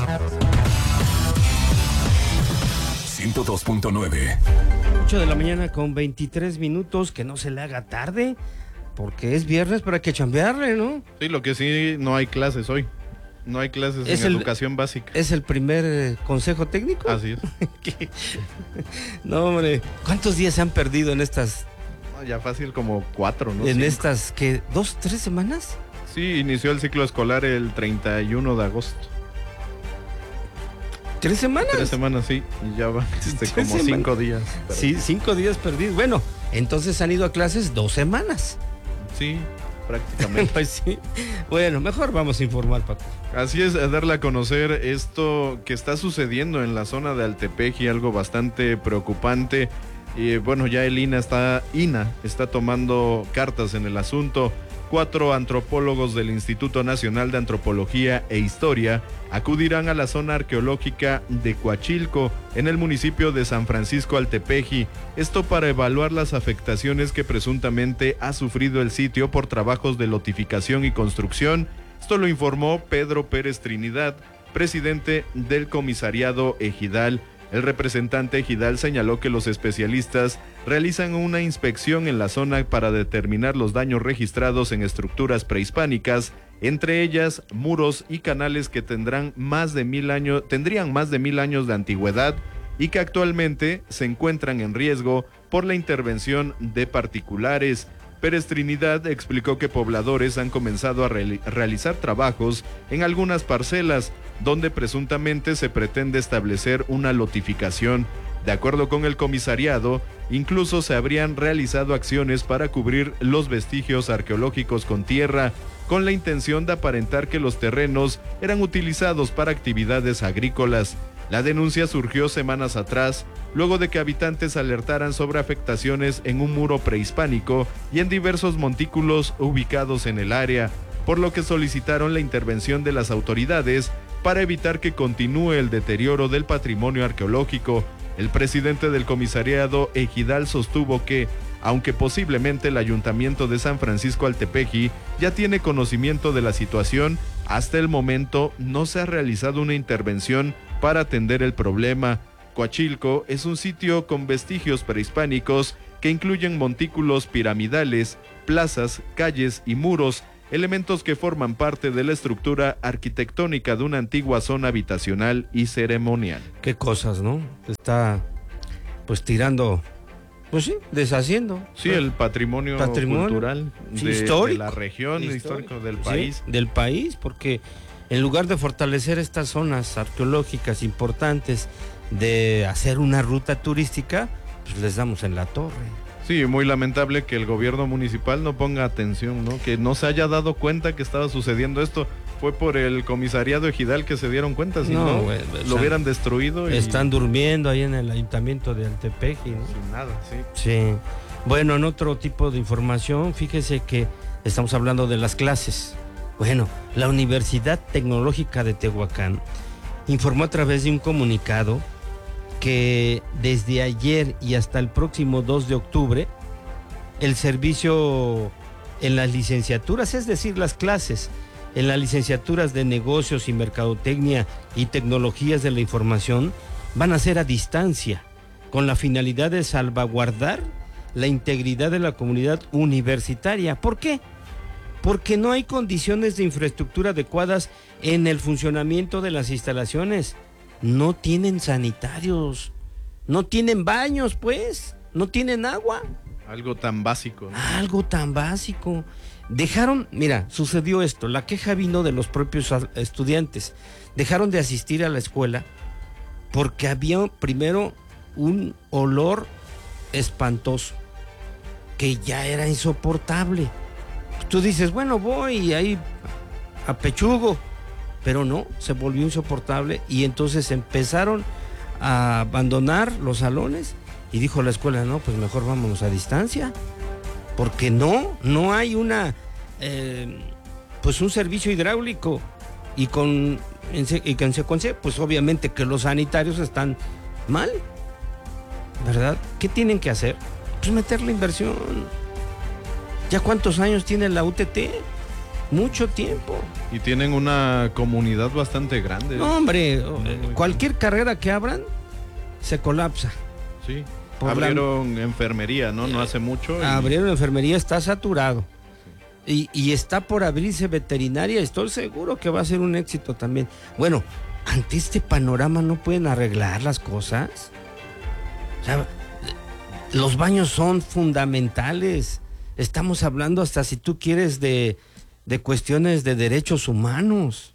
Speaker 19: ciento dos punto nueve.
Speaker 4: ocho de la mañana con veintitrés minutos, que no se le haga tarde, porque es viernes, pero hay que chambearle, ¿no?
Speaker 12: Sí, lo que sí, no hay clases hoy. No hay clases
Speaker 4: es
Speaker 12: en
Speaker 4: el,
Speaker 12: educación básica.
Speaker 4: ¿Es el primer eh, consejo técnico?
Speaker 12: Así es.
Speaker 4: No, hombre, ¿cuántos días se han perdido en estas?
Speaker 12: No, ya fácil como cuatro, ¿no?
Speaker 4: En
Speaker 12: Cinco.
Speaker 4: estas, ¿qué? ¿Dos, tres semanas?
Speaker 12: Sí, inició el ciclo escolar el treinta y uno de agosto.
Speaker 4: ¿Tres semanas?
Speaker 12: Tres semanas, sí. Y ya van este, como
Speaker 4: semanas?
Speaker 12: cinco días.
Speaker 4: Pero... Sí, cinco días perdidos. Bueno, entonces han ido a clases dos semanas.
Speaker 12: Sí, prácticamente.
Speaker 4: Pues sí. Bueno, mejor vamos a informar, Paco.
Speaker 12: Así es, a darle a conocer esto que está sucediendo en la zona de Altepeji, algo bastante preocupante. Y bueno, ya el I N A está, I N A está tomando cartas en el asunto. Cuatro antropólogos del Instituto Nacional de Antropología e Historia acudirán a la zona arqueológica de Coachilco, en el municipio de San Francisco Altepeji, esto para evaluar las afectaciones que presuntamente ha sufrido el sitio por trabajos de lotificación y construcción. Esto lo informó Pedro Pérez Trinidad, presidente del comisariado ejidal. El representante ejidal señaló que los especialistas realizan una inspección en la zona para determinar los daños registrados en estructuras prehispánicas, entre ellas muros y canales que tendrán más de mil años, tendrían más de mil años de antigüedad y que actualmente se encuentran en riesgo por la intervención de particulares. Pérez Trinidad explicó que pobladores han comenzado a re- realizar trabajos en algunas parcelas donde presuntamente se pretende establecer una lotificación. De acuerdo con el comisariado, incluso se habrían realizado acciones para cubrir los vestigios arqueológicos con tierra, con la intención de aparentar que los terrenos eran utilizados para actividades agrícolas. La denuncia surgió semanas atrás, luego de que habitantes alertaran sobre afectaciones en un muro prehispánico y en diversos montículos ubicados en el área, por lo que solicitaron la intervención de las autoridades para evitar que continúe el deterioro del patrimonio arqueológico. El presidente del comisariado ejidal sostuvo que, aunque posiblemente el ayuntamiento de San Francisco Altepeji ya tiene conocimiento de la situación, hasta el momento no se ha realizado una intervención para atender el problema. Coachilco es un sitio con vestigios prehispánicos que incluyen montículos piramidales, plazas, calles y muros, elementos que forman parte de la estructura arquitectónica de una antigua zona habitacional y ceremonial.
Speaker 4: Qué cosas, ¿no? Está pues tirando, pues sí, deshaciendo.
Speaker 12: Sí, el patrimonio, patrimonio cultural
Speaker 4: sí,
Speaker 12: de,
Speaker 4: histórico,
Speaker 12: de la región, histórico, histórico del país.
Speaker 4: Sí, del país, porque en lugar de fortalecer estas zonas arqueológicas importantes, de hacer una ruta turística, pues les damos en la torre.
Speaker 12: Sí, muy lamentable que el gobierno municipal no ponga atención, ¿no? Que no se haya dado cuenta que estaba sucediendo esto. Fue por el comisariado ejidal que se dieron cuenta, si no, no wey, lo sea, hubieran destruido. Y...
Speaker 4: Están durmiendo ahí en el ayuntamiento de Altepeji, ¿no?
Speaker 12: Sin nada, sí.
Speaker 4: Sí. Bueno, en otro tipo de información, fíjese que estamos hablando de las clases. Bueno, la Universidad Tecnológica de Tehuacán informó a través de un comunicado que desde ayer y hasta el próximo dos de octubre, el servicio en las licenciaturas, es decir, las clases en las licenciaturas de negocios y mercadotecnia y tecnologías de la información, van a ser a distancia, con la finalidad de salvaguardar la integridad de la comunidad universitaria. ¿Por qué? Porque no hay condiciones de infraestructura adecuadas en el funcionamiento de las instalaciones. No tienen sanitarios, no tienen baños, pues, no tienen agua.
Speaker 12: Algo tan básico, ¿no?
Speaker 4: Algo tan básico. Dejaron, mira, sucedió esto, la queja vino de los propios estudiantes. Dejaron de asistir a la escuela porque había primero un olor espantoso que ya era insoportable. Tú dices, bueno, voy ahí a pechugo, pero no, se volvió insoportable y entonces empezaron a abandonar los salones y dijo la escuela, no, pues mejor vámonos a distancia, porque no, no hay una, eh, pues un servicio hidráulico y con, y con consecuencia, pues obviamente que los sanitarios están mal, ¿verdad? ¿Qué tienen que hacer? Pues meter la inversión. ¿Ya cuántos años tiene la U T T? Mucho tiempo.
Speaker 12: Y tienen una comunidad bastante grande.
Speaker 4: No, hombre, cualquier carrera que abran se colapsa.
Speaker 12: Sí. Por abrieron la... enfermería, ¿no? No hace mucho. Y...
Speaker 4: Abrieron enfermería, está saturado. Sí. Y, y está por abrirse veterinaria, estoy seguro que va a ser un éxito también. Bueno, ante este panorama no pueden arreglar las cosas. O sea, los baños son fundamentales. Estamos hablando hasta, si tú quieres, de, de cuestiones de derechos humanos,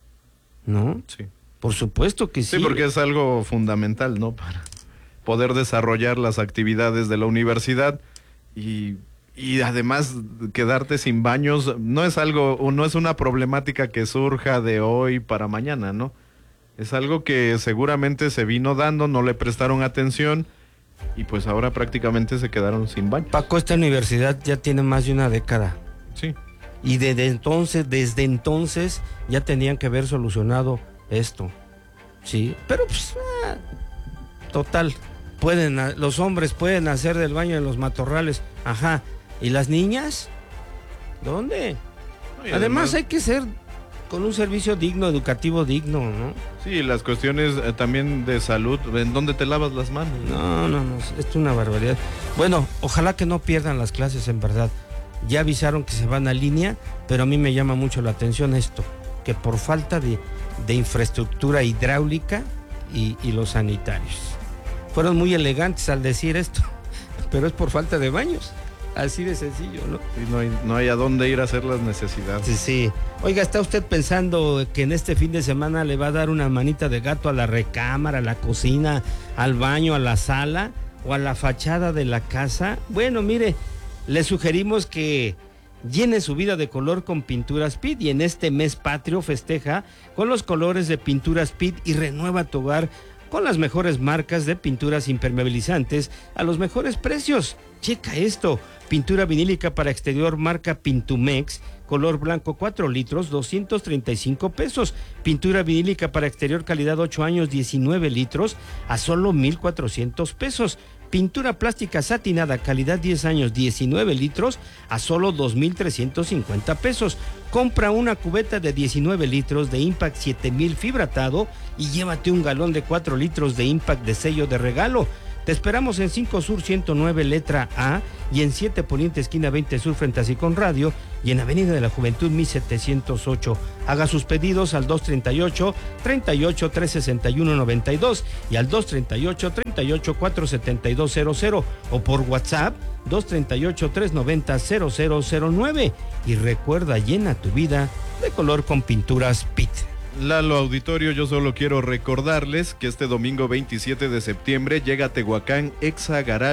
Speaker 4: ¿no?
Speaker 12: Sí.
Speaker 4: Por supuesto que sí.
Speaker 12: Sí, porque es algo fundamental, ¿no? Para poder desarrollar las actividades de la universidad y, y además quedarte sin baños no es algo, no es una problemática que surja de hoy para mañana, ¿no? Es algo que seguramente se vino dando, no le prestaron atención. Y pues ahora prácticamente se quedaron sin baño.
Speaker 4: Paco, esta universidad ya tiene más de una década.
Speaker 12: Sí.
Speaker 4: Y desde entonces, desde entonces ya tenían que haber solucionado esto. Sí. Pero pues, ah, total, pueden, los hombres pueden hacer del baño en los matorrales. Ajá. ¿Y las niñas? ¿Dónde? No, además, además hay que ser con un servicio digno, educativo digno, ¿no?
Speaker 12: Sí, las cuestiones eh, también de salud, ¿en dónde te lavas las manos?
Speaker 4: No, no, no, esto es una barbaridad. Bueno, ojalá que no pierdan las clases, en verdad. Ya avisaron que se van a línea, pero a mí me llama mucho la atención esto, que por falta de, de infraestructura hidráulica y, y los sanitarios. Fueron muy elegantes al decir esto, pero es por falta de baños. Así de sencillo, ¿no?
Speaker 12: Sí, no hay, no hay a dónde ir a hacer las necesidades.
Speaker 4: Sí, sí. Oiga, ¿está usted pensando que en este fin de semana le va a dar una manita de gato a la recámara, a la cocina, al baño, a la sala o a la fachada de la casa? Bueno, mire, le sugerimos que llene su vida de color con Pinturas P I D y en este mes patrio festeja con los colores de Pinturas P I D y renueva tu hogar con las mejores marcas de pinturas impermeabilizantes a los mejores precios. Checa esto, pintura vinílica para exterior marca Pintumex, color blanco cuatro litros, doscientos treinta y cinco pesos. Pintura vinílica para exterior calidad ocho años, diecinueve litros, a solo mil cuatrocientos pesos. Pintura plástica satinada calidad diez años, diecinueve litros, a solo dos mil trescientos cincuenta pesos. Compra una cubeta de diecinueve litros de Impact siete mil fibratado y llévate un galón de cuatro litros de Impact de sello de regalo. Te esperamos en cinco Sur ciento nueve letra A y en siete Poniente esquina veinte Sur frente a Sicon Radio y en Avenida de la Juventud mil setecientos ocho. Haga sus pedidos al dos treinta y ocho, treinta y ocho, trescientos sesenta y uno noventa y dos y al dos treinta y ocho, treinta y ocho, cuatrocientos setenta y dos cero cero o por WhatsApp dos treinta y ocho, trescientos noventa, cero cero cero nueve. Y recuerda, llena tu vida de color con Pinturas P I D.
Speaker 12: Lalo Auditorio, yo solo quiero recordarles que este domingo veintisiete de septiembre llega a Tehuacán Exa Garage,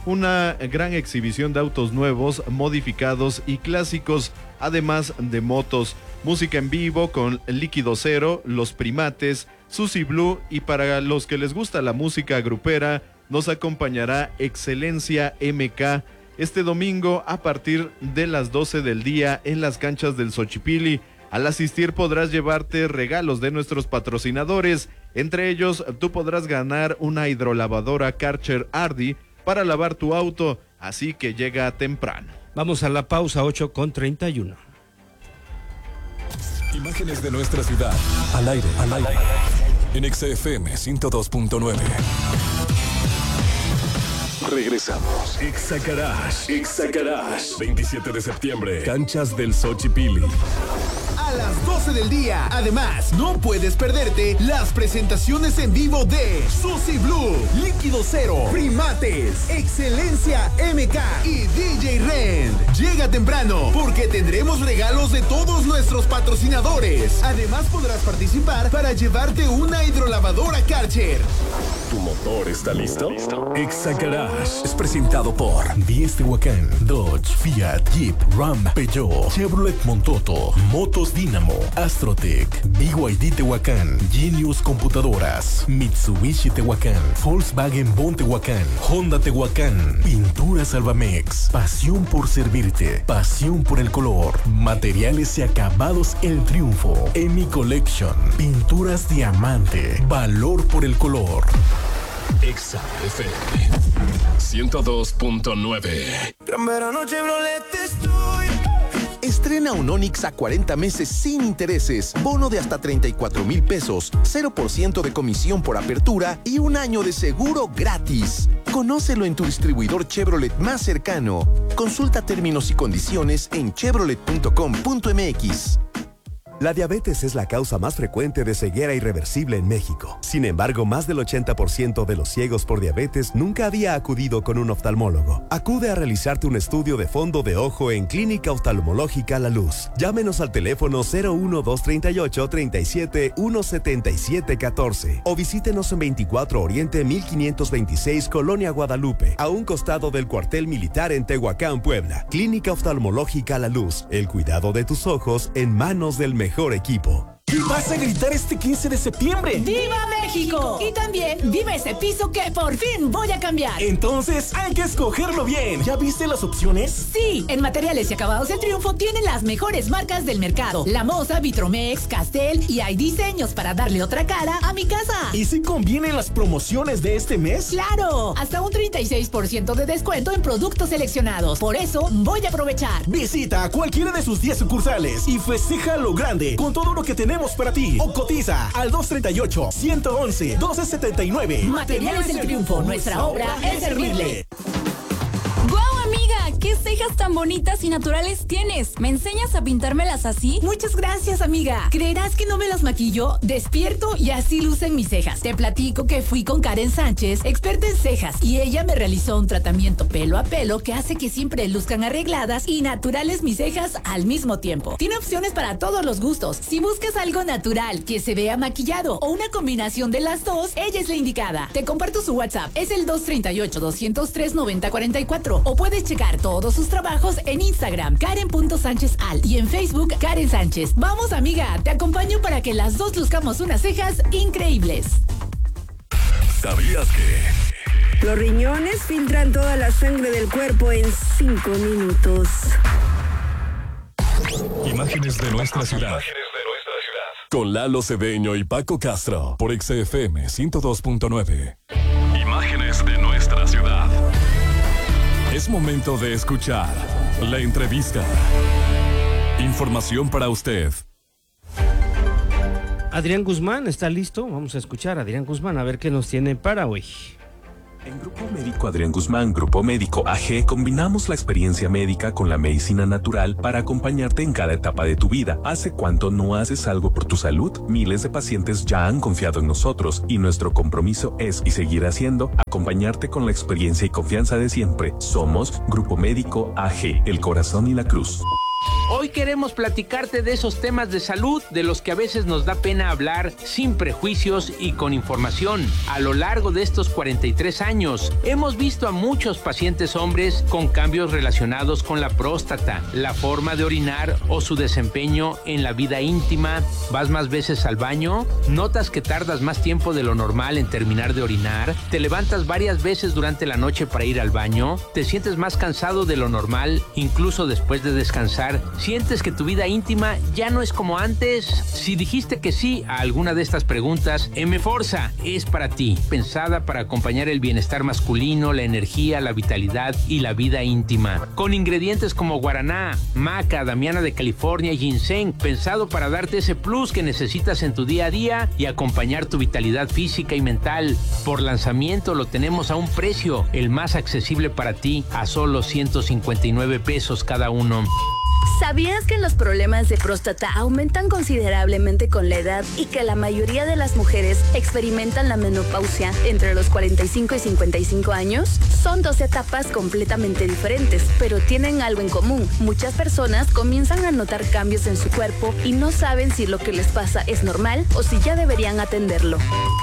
Speaker 12: una gran exhibición de autos nuevos, modificados y clásicos, además de motos, música en vivo con Líquido Cero, Los Primates, Susie Blue, y para los que les gusta la música grupera, nos acompañará Excelencia M K este domingo a partir de las doce del día en las canchas del Xochipilli. Al asistir podrás llevarte regalos de nuestros patrocinadores, entre ellos tú podrás ganar una hidrolavadora Karcher Ardi para lavar tu auto, así que llega temprano.
Speaker 4: Vamos a la pausa, ocho con treinta y uno.
Speaker 19: Imágenes de nuestra ciudad, al aire, al aire, en X F M ciento dos punto nueve. Regresamos. Exagarage, Exagarage, veintisiete de septiembre, canchas del Xochipilli.
Speaker 13: A las doce del día. Además, no puedes perderte las presentaciones en vivo de Susie Blue, Líquido Cero, Primates, Excelencia M K y D J Rend. Llega temprano porque tendremos regalos de todos nuestros patrocinadores. Además, podrás participar para llevarte una hidrolavadora Karcher.
Speaker 19: ¿Tu motor está listo? Exagarage es presentado por Diez Tehuacán, Dodge, Fiat, Jeep, Ram, Peugeot, Chevrolet Montoto, Motos Dynamo, Astrotech, B Y D Tehuacán, Genius Computadoras, Mitsubishi Tehuacán, Volkswagen Bon Tehuacán, Honda Tehuacán, Pintura Salvamex, pasión por servirte, pasión por el color, materiales y acabados El Triunfo, Emi Collection, pinturas diamante, valor por el color.
Speaker 1: Exa F M ciento dos punto nueve.
Speaker 13: Gran verano Chevrolet estoy. Estrena un Onix a cuarenta meses sin intereses, bono de hasta treinta y cuatro mil pesos, cero por ciento de comisión por apertura y un año de seguro gratis. Conócelo en tu distribuidor Chevrolet más cercano. Consulta términos y condiciones en chevrolet punto com punto m x.
Speaker 2: La diabetes es la causa más frecuente de ceguera irreversible en México. Sin embargo, más del ochenta por ciento de los ciegos por diabetes nunca había acudido con un oftalmólogo. Acude a realizarte un estudio de fondo de ojo en Clínica Oftalmológica La Luz. Llámenos al teléfono cero uno dos tres ocho, tres siete uno siete siete uno cuatro o visítenos en veinticuatro Oriente mil quinientos veintiséis, Colonia Guadalupe, a un costado del cuartel militar en Tehuacán, Puebla. Clínica Oftalmológica La Luz. El cuidado de tus ojos en manos del mejor mejor equipo.
Speaker 3: ¿Qué vas a gritar este quince de septiembre?
Speaker 15: ¡Viva México! Y también, ¡viva ese piso que por fin voy a cambiar!
Speaker 3: Entonces, hay que escogerlo bien. ¿Ya viste las opciones?
Speaker 15: Sí, en Materiales y Acabados El Triunfo tienen las mejores marcas del mercado. La Moza, Vitromex, Castel, y hay diseños para darle otra cara a mi casa.
Speaker 3: ¿Y si convienen las promociones de este mes?
Speaker 15: ¡Claro! Hasta un treinta y seis por ciento de descuento en productos seleccionados. Por eso, voy a aprovechar.
Speaker 3: Visita cualquiera de sus diez sucursales y festeja lo grande con todo lo que tenemos para ti. O cotiza al dos tres ocho, uno once, doce setenta y nueve.
Speaker 15: Materiales El Triunfo, nuestra obra es servirle.
Speaker 5: ¡Guau, amiga! ¿Qué cejas tan bonitas y naturales tienes? ¿Me enseñas a pintármelas así?
Speaker 15: Muchas gracias, amiga. ¿Creerás que no me las maquillo? Despierto y así lucen mis cejas. Te platico que fui con Karen Sánchez, experta en cejas, y ella me realizó un tratamiento pelo a pelo que hace que siempre luzcan arregladas y naturales mis cejas al mismo tiempo. Tiene opciones para todos los gustos. Si buscas algo natural que se vea maquillado o una combinación de las dos, ella es la indicada. Te comparto su WhatsApp. Es el dos tres ocho, dos cero tres, nueve cero cuatro cuatro. O puedes checar todos sus trabajos en Instagram, Karen punto Sánchez Al, y en Facebook, Karen Sánchez. Vamos, amiga, te acompaño para que las dos luzcamos unas cejas increíbles.
Speaker 19: ¿Sabías que?
Speaker 17: Los riñones filtran toda la sangre del cuerpo en cinco minutos.
Speaker 19: Imágenes de nuestra ciudad. Con Lalo Cedeño y Paco Castro por X F M ciento dos punto nueve. Imágenes de nuestra ciudad. Es momento de escuchar la entrevista. Información para usted.
Speaker 4: Adrián Guzmán está listo. Vamos a escuchar a Adrián Guzmán a ver qué nos tiene para hoy.
Speaker 7: En Grupo Médico Adrián Guzmán, Grupo Médico A G, combinamos la experiencia médica con la medicina natural para acompañarte en cada etapa de tu vida. ¿Hace cuánto no haces algo por tu salud? Miles de pacientes ya han confiado en nosotros y nuestro compromiso es y seguirá siendo acompañarte con la experiencia y confianza de siempre. Somos Grupo Médico A G, el corazón y la cruz.
Speaker 8: Hoy queremos platicarte de esos temas de salud de los que a veces nos da pena hablar sin prejuicios y con información. A lo largo de estos cuarenta y tres años, hemos visto a muchos pacientes hombres con cambios relacionados con la próstata, la forma de orinar o su desempeño en la vida íntima. ¿Vas más veces al baño? ¿Notas que tardas más tiempo de lo normal en terminar de orinar? ¿Te levantas varias veces durante la noche para ir al baño? ¿Te sientes más cansado de lo normal, incluso después de descansar? ¿Sientes que tu vida íntima ya no es como antes? Si dijiste que sí a alguna de estas preguntas, M-Forza es para ti. Pensada para acompañar el bienestar masculino, la energía, la vitalidad y la vida íntima. Con ingredientes como guaraná, maca, damiana de California y ginseng. Pensado para darte ese plus que necesitas en tu día a día y acompañar tu vitalidad física y mental. Por lanzamiento lo tenemos a un precio, el más accesible para ti, a solo ciento cincuenta y nueve pesos cada uno.
Speaker 27: ¿Sabías que los problemas de próstata aumentan considerablemente con la edad y que la mayoría de las mujeres experimentan la menopausia entre los cuarenta y cinco y cincuenta y cinco años? Son dos etapas completamente diferentes, pero tienen algo en común. Muchas personas comienzan a notar cambios en su cuerpo y no saben si lo que les pasa es normal o si ya deberían atenderlo.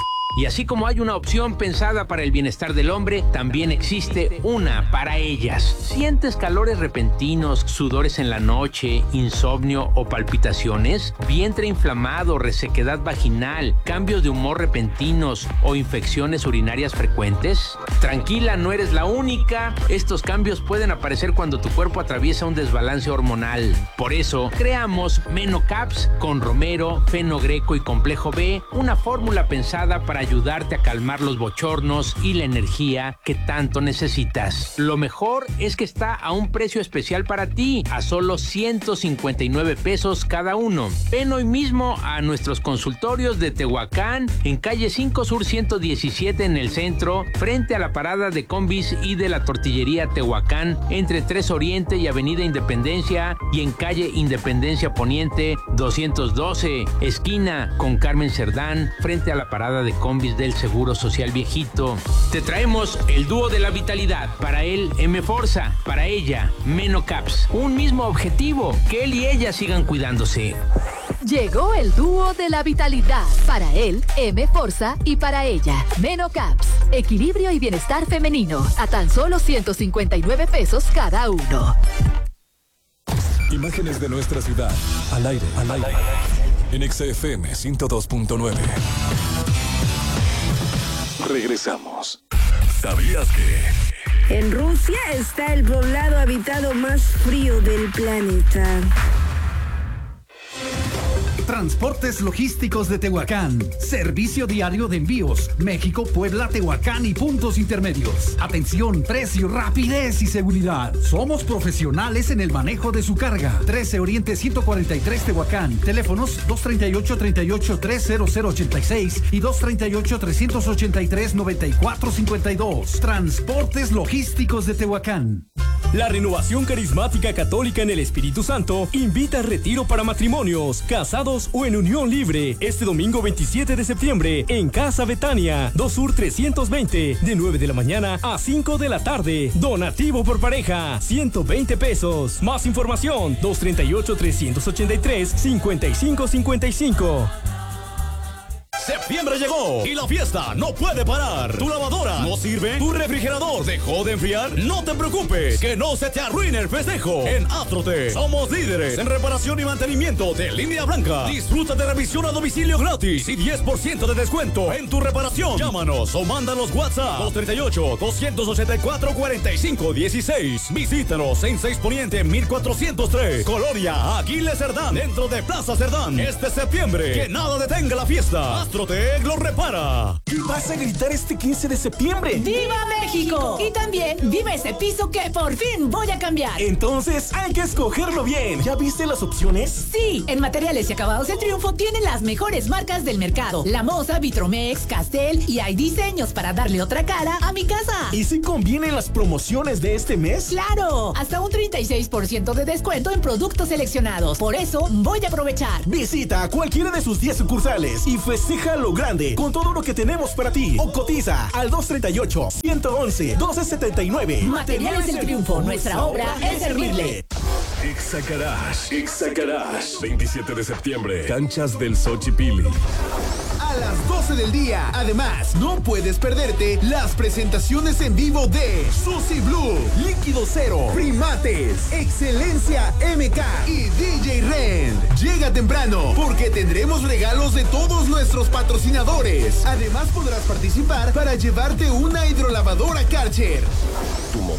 Speaker 8: Y así como hay una opción pensada para el bienestar del hombre, también existe una para ellas. ¿Sientes calores repentinos, sudores en la noche, insomnio o palpitaciones? ¿Vientre inflamado, resequedad vaginal, cambios de humor repentinos o infecciones urinarias frecuentes? Tranquila, no eres la única. Estos cambios pueden aparecer cuando tu cuerpo atraviesa un desbalance hormonal. Por eso, creamos Menocaps con romero, fenogreco y complejo B, una fórmula pensada para ayudarte a calmar los bochornos y la energía que tanto necesitas. Lo mejor es que está a un precio especial para ti, a solo ciento cincuenta y nueve pesos cada uno. Ven hoy mismo a nuestros consultorios de Tehuacán, en calle cinco Sur ciento diecisiete en el centro, frente a la parada de combis y de la tortillería Tehuacán, entre tres Oriente y avenida Independencia, y en calle Independencia Poniente doscientos doce, esquina con Carmen Cerdán, frente a la parada de combis del Seguro Social Viejito. Te traemos el dúo de la vitalidad. Para él, M-Forza. Para ella, Menocaps. Un mismo objetivo, que él y ella sigan cuidándose.
Speaker 15: Llegó el dúo de la vitalidad. Para él, M-Forza, y para ella, Menocaps. Equilibrio y bienestar femenino. A tan solo ciento cincuenta y nueve pesos cada uno.
Speaker 19: Imágenes de nuestra ciudad. Al aire, al aire. En X F M ciento dos punto nueve. Regresamos. ¿Sabías que?
Speaker 17: En Rusia está el poblado habitado más frío del planeta.
Speaker 9: Transportes Logísticos de Tehuacán. Servicio diario de envíos. México, Puebla, Tehuacán y puntos intermedios. Atención, precio, rapidez y seguridad. Somos profesionales en el manejo de su carga. trece Oriente ciento cuarenta y tres Tehuacán. Teléfonos dos treinta y ocho, treinta y ocho, tres cero cero ochenta y seis y dos treinta y ocho, trescientos ochenta y tres, noventa y cuatro cincuenta y dos. Transportes Logísticos de Tehuacán.
Speaker 1: La Renovación Carismática Católica en el Espíritu Santo invita a retiro para matrimonios, casados o en unión libre este domingo veintisiete de septiembre en Casa Betania, dos Sur trescientos veinte, de nueve de la mañana a cinco de la tarde. Donativo por pareja, ciento veinte pesos. Más información, dos treinta y ocho, trescientos ochenta y tres, cincuenta y cinco cincuenta y cinco.
Speaker 10: Septiembre llegó y la fiesta no puede parar. ¿Tu lavadora no sirve? ¿Tu refrigerador dejó de enfriar? No te preocupes, que no se te arruine el festejo. En Astrote somos líderes en reparación y mantenimiento de línea blanca. Disfruta de revisión a domicilio gratis y diez por ciento de descuento en tu reparación. Llámanos o mándanos WhatsApp dos treinta y ocho, doscientos ochenta y cuatro, cuarenta y cinco dieciséis. Visítanos en seis Poniente mil cuatrocientos tres, Colonia Aquiles Cerdán, dentro de Plaza Cerdán. Este septiembre, que nada detenga la fiesta. Astrotec lo repara.
Speaker 3: ¿Qué vas a gritar este quince de septiembre?
Speaker 15: ¡Viva México! Y también, ¡viva ese piso que por fin voy a cambiar!
Speaker 3: Entonces, hay que escogerlo bien. ¿Ya viste las opciones?
Speaker 15: Sí, en Materiales y Acabados El Triunfo tienen las mejores marcas del mercado. La Moza, Vitromex, Castel, y hay diseños para darle otra cara a mi casa.
Speaker 3: ¿Y si convienen las promociones de este mes?
Speaker 15: ¡Claro! Hasta un treinta y seis por ciento de descuento en productos seleccionados. Por eso, voy a aprovechar.
Speaker 3: Visita cualquiera de sus diez sucursales y festeja lo grande con todo lo que tenemos para ti. O cotiza al dos treinta y ocho, ciento once, doce setenta y nueve.
Speaker 15: Materiales El Triunfo, nuestra obra es servirle.
Speaker 1: Exacarash. Exacarash. veintisiete de septiembre. Canchas del Xochipilli.
Speaker 6: A las doce del día. Además, no puedes perderte las presentaciones en vivo de Susi Blue, Líquido Cero, Primates, Excelencia M K y D J Rend. Llega temprano porque tendremos regalos de todos nuestros patrocinadores. Además, podrás participar para llevarte una hidrolavadora Karcher.
Speaker 1: Tu